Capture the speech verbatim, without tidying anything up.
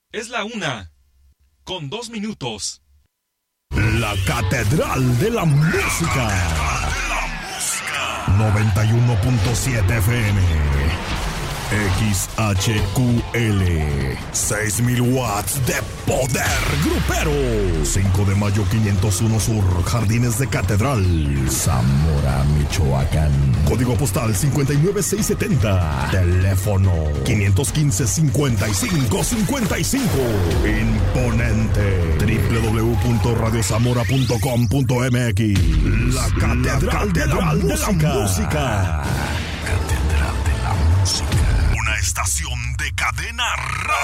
Es la una, con dos minutos. La Catedral de la Música. noventa y uno punto siete F M. X H Q L. seis mil watts de poder grupero. cinco de mayo quinientos uno Sur, Jardines de Catedral, Zamora, Michoacán. Código postal cincuenta y nueve seiscientos setenta. Teléfono quinientos quince, cincuenta y cinco cincuenta y cinco. Imponente. doble u doble u doble u punto radio zamora punto com punto m x. La Catedral, La Catedral de, la de la Música. Catedral de la Música. Una estación de Cadena Raza.